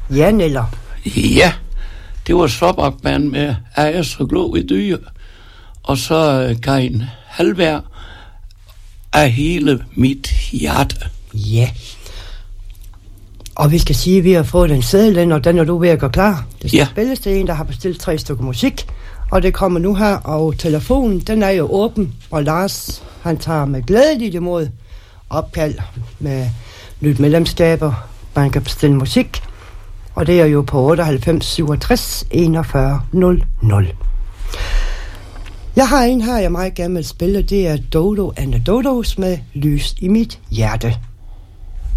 Jan eller? Ja, det var Svabakman med Ayers og Glå i Dyre, og så Karin Halvær af hele mit hjerte. Ja. Og vi skal sige, at vi har fået en seddel, og den er du ved at gøre klar. Det skal spilles til en, der har bestilt 3 stykker musik, og det kommer nu her, og telefonen, den er jo åben, og Lars, han tager med glædeligt imod opkald med nyt medlemskaber, man kan bestille musik, og det er jo på 98 67 41 00. Jeg har en her, jeg meget gerne vil spille, det er Dodo and the Dodos med Lys i mit hjerte.